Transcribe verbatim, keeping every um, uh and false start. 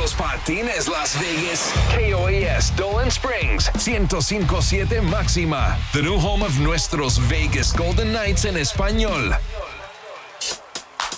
los patines Las Vegas. K O A S Dolan Springs, ciento cinco punto siete máxima. The new home of nuestros Vegas Golden Knights en español.